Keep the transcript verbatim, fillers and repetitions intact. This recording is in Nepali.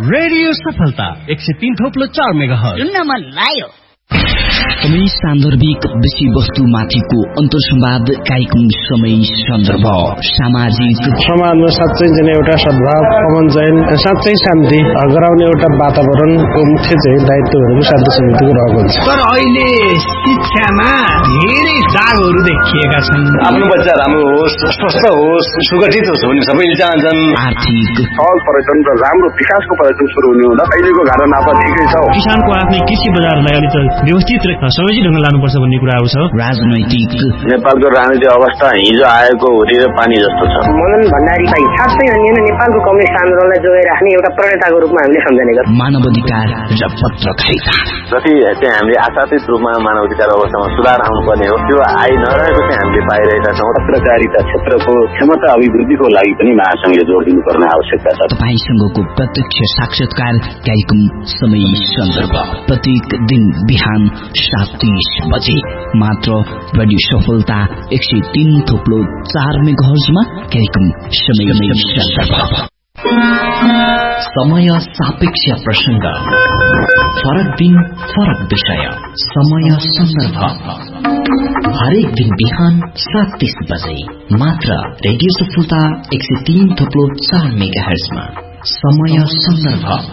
रेडियो सफलता एक सय तीन थोप्लो चार मेगाहर्ज सुन्न मन लाग्यो। समय सान्दर्भिक विषय वस्तुमाथिको अन्तर्संवाद कार्यक्रम समय सन्दर्भ सामाजिक समाजमा साँच्चै चाहिँ एउटा सद्भाव कमन चाहिँ साँच्चै शान्ति गराउने एउटा वातावरणको मुख्य चाहिँ दायित्वहरूको शान्ति समितिको रहेको हुन्छ। तर अहिले शिक्षामा धेरै दागहरू देखिएका छन्। आफ्नो बच्चा राम्रो होस्, स्वस्थ होस्, सुगठित होस् भन्ने सबैले चाहन्छन्। आर्थिक सहज पर्यटन र राम्रो विकासको पर्यटन सुरु हुने हुँदा अहिलेको घाटा नाफा ठिकै छ। किसानको आफ्नै कृषि बजारलाई अलि व्यवस्थित र सजिलो ढङ्गले लानुपर्छ भन्ने कुराहरू छ। राजनैतिक नेपालको राजनीतिक अवस्था हिजो आएको हुरी र पानी जस्तो छ। मदन भण्डारी भाइ साँच्चै अन्य नेपालको कम्युनिस्ट आन्दोलनलाई जोगाइराख्ने एउटा प्रणेताको रूपमा हामीले सम्झने गर्छौँ। मानवाधिकार र पत्रकारिता जति चाहिँ हामीले आशातीत रूपमा मानवाधिकार अवस्थामा सुधार आउनुपर्ने हो त्यो आइ नरहेको चाहिँ हामीले पाइरहेका छौँ। पत्रकारिता क्षेत्रको क्षमता अभिवृद्धिको लागि पनि महासंघले जोड दिनुपर्ने आवश्यकता छ। तपाईँसँगको प्रत्यक्ष साक्षात्कार कार्यक्रम समय सन्दर्भ प्रत्येक दिन बिहान सात तीस बजे मात्र रेडियो सफलता एक सय तीन थोप्लो चार मेगाहर्जमा कार्यक्रम समय सन्दर्भ। समय सापेक्ष प्रसंग, फरक दिन फरक विषय, समय सन्दर्भ हरेक दिन बिहान सात तीस बजे मात्र रेडियो सफलता एक सय तीन थोप्लो चार मेगाहर्जमा समय सन्दर्भ।